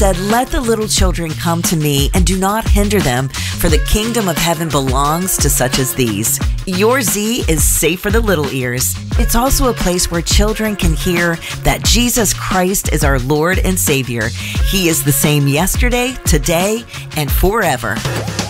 said, "Let the little children come to me and do not hinder them, for the kingdom of heaven belongs to such as these." Your Z is safe for the little ears. It's also a place where children can hear that Jesus Christ is our Lord and Savior. He is the same yesterday, today, and forever.